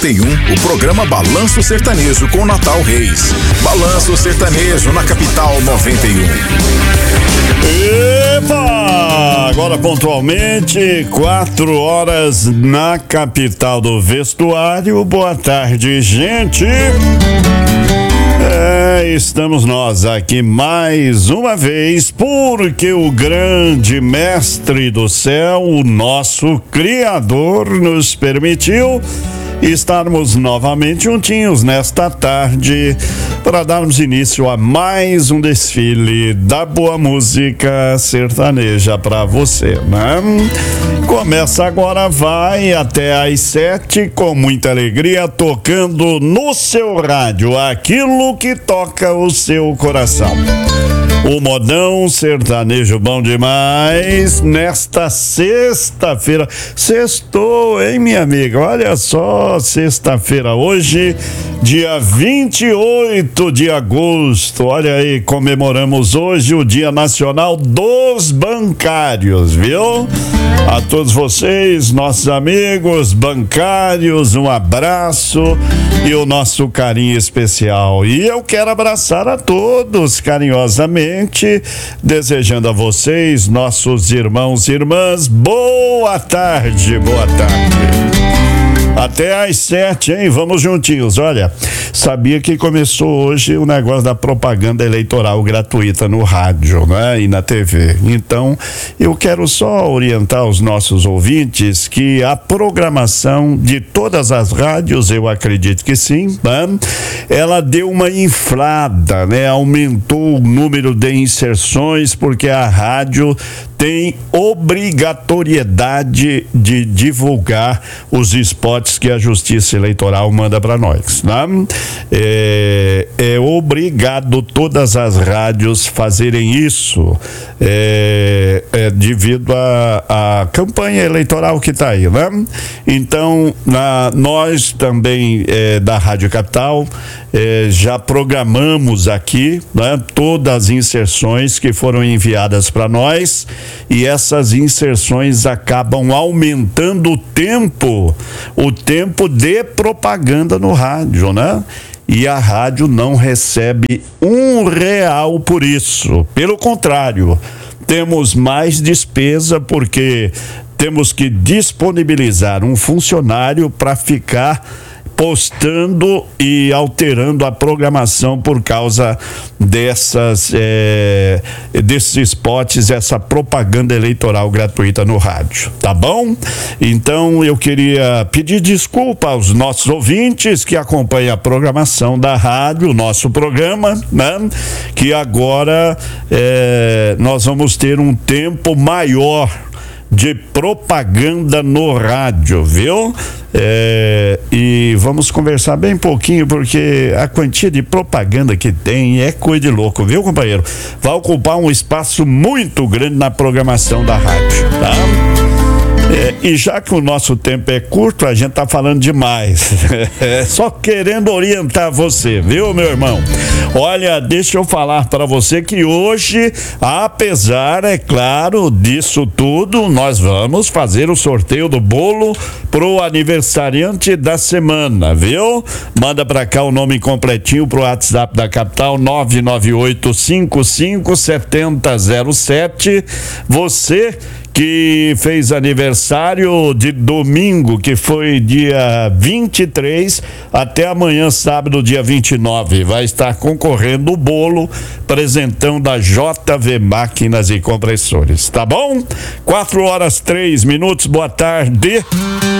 91, o programa Balanço Sertanejo com Natal Reis. Balanço Sertanejo na Capital 91. Epa! Agora pontualmente 4 horas na capital do vestuário. Boa tarde, gente. Estamos nós aqui mais uma vez, porque o grande mestre do céu, o nosso Criador, nos permitiu estarmos novamente juntinhos nesta tarde para darmos início a mais um desfile da boa música sertaneja para você, né? Começa agora, vai até às 7 com muita alegria, tocando no seu rádio aquilo que toca o seu coração. O modão sertanejo bom demais nesta sexta-feira. Sextou, hein, minha amiga? Olha só, sexta-feira hoje, dia 28 de agosto. Olha aí, comemoramos hoje o Dia Nacional dos Bancários, viu? A todos vocês, nossos amigos bancários, um abraço e o nosso carinho especial. E eu quero abraçar a todos carinhosamente, desejando a vocês, nossos irmãos e irmãs, boa tarde, boa tarde. Até às 7, hein? Vamos juntinhos. Olha, sabia que começou hoje o negócio da propaganda eleitoral gratuita no rádio, né? E na TV. Então, eu quero só orientar os nossos ouvintes que a programação de todas as rádios, eu acredito que sim, né? Ela deu uma inflada, né? Aumentou o número de inserções, porque a rádio tem obrigatoriedade de divulgar os spots que a Justiça Eleitoral manda para nós, né? É obrigado todas as rádios fazerem isso, devido à campanha eleitoral que está aí, né? Então, nós também da Rádio Capital já programamos aqui, né, todas as inserções que foram enviadas para nós, e essas inserções acabam aumentando o tempo de propaganda no rádio, né? E a rádio não recebe R$1 por isso. Pelo contrário, temos mais despesa, porque temos que disponibilizar um funcionário para ficar postando e alterando a programação por causa desses spots, essa propaganda eleitoral gratuita no rádio, tá bom? Então eu queria pedir desculpa aos nossos ouvintes que acompanham a programação da rádio, o nosso programa, né? Que agora nós vamos ter um tempo maior de propaganda no rádio, viu? E vamos conversar bem pouquinho, porque a quantia de propaganda que tem é coisa de louco, viu, companheiro? Vai ocupar um espaço muito grande na programação da rádio, tá? E já que o nosso tempo é curto, a gente tá falando demais. Só querendo orientar você, viu, meu irmão? Olha, deixa eu falar para você que hoje, apesar, é claro, disso tudo, nós vamos fazer o sorteio do bolo pro aniversariante da semana, viu? Manda pra cá o nome completinho pro WhatsApp da Capital, 998557007. Você que fez aniversário de domingo, que foi dia 23, até amanhã, sábado, dia 29, vai estar concorrendo o bolo, presentão da JV Máquinas e Compressores, tá bom? 4 horas 3 minutos, boa tarde.